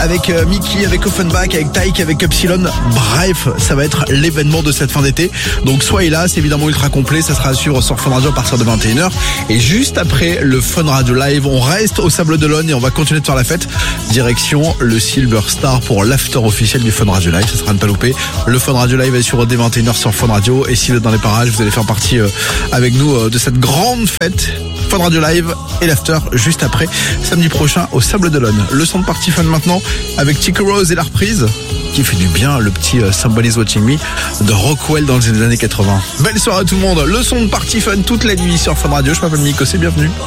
avec Mickey, avec Offenbach, avec Taïk, avec Epsilon. Bref, ça va être l'événement de cette fin d'été. Donc soyez là, c'est évidemment ultra complet. Ça sera à suivre sur Fun Radio à partir de 21h. Et juste après le Fun Radio Live, on reste au Sable d'Olonne et on va continuer de faire la fête. Direction le Silver Star pour l'after officiel du Fun Radio Live. Ça sera à ne pas louper. Le Fun Radio Live est sur dès 21h sur Fun Radio. Et si vous êtes dans les parages, vous allez faire partie avec nous de cette grande fête. Fun Radio Live et l'after juste après, samedi prochain au Sable d'Olonne. Le son de Party Fun maintenant avec Chico Rose et la reprise qui fait du bien, le petit Somebody's Watching Me de Rockwell dans les années 80. Belle soirée à tout le monde, le son de Party Fun toute la nuit sur Fun Radio. Je m'appelle Nico, c'est bienvenue.